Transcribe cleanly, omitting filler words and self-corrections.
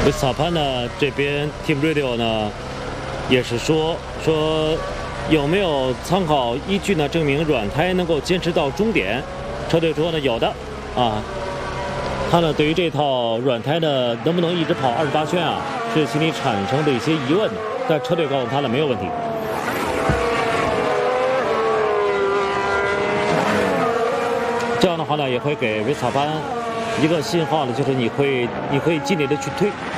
维斯塔潘呢这边 Team Radio 呢也是说有没有参考依据呢？证明软胎能够坚持到终点？车队说呢有的啊。他呢对于这套软胎呢能不能一直跑28圈啊，是心里产生的一些疑问，但车队告诉他呢没有问题。这样的话呢，也会给维斯塔潘一个信号呢，就是你可以尽力的去推